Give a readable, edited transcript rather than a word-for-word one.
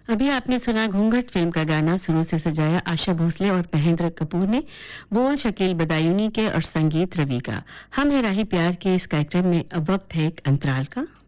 अभी आपने सुना घूंघट फिल्म का गाना सुरों से सजाया आशा भोसले और महेंद्र कपूर ने, बोल शकील बदायूनी के और संगीत रवि का। हम है राही प्यार के इस कार्यक्रम में अब वक्त है एक अंतराल का।